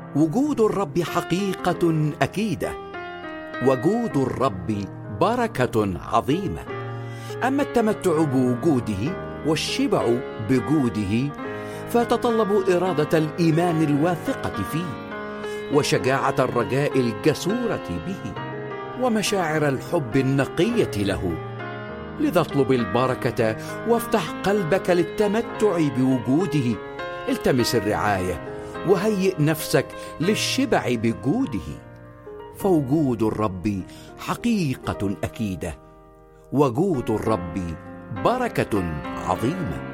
وجود الرب حقيقة أكيدة، وجود الرب بركة عظيمة. أما التمتع بوجوده والشبع بجوده فتطلب إرادة الإيمان الواثقة فيه، وشجاعة الرجاء الجسورة به، ومشاعر الحب النقية له. لذا اطلب البركة وافتح قلبك للتمتع بوجوده. التمس الرعاية وهيئ نفسك للشبع بجوده، فوجود الرب حقيقة أكيدة، وجود الرب بركة عظيمة.